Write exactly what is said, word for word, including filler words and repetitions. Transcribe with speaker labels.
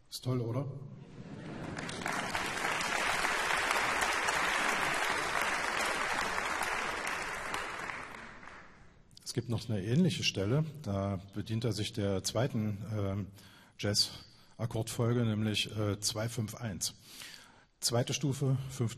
Speaker 1: Ist toll, oder? Es gibt noch eine ähnliche Stelle, da bedient er sich der zweiten äh, Jazz-Akkordfolge, nämlich äh, zwei fünf eins. Zweite Stufe, fünfte